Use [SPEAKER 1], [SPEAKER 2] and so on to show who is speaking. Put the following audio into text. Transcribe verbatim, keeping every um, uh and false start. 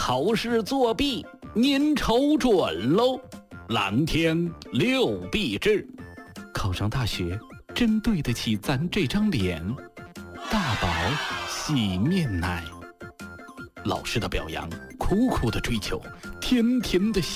[SPEAKER 1] 考试作弊，您瞅准喽！蓝天六必治，考上大学真对得起咱这张脸。大宝洗面奶，老师的表扬，苦苦的追求，甜甜的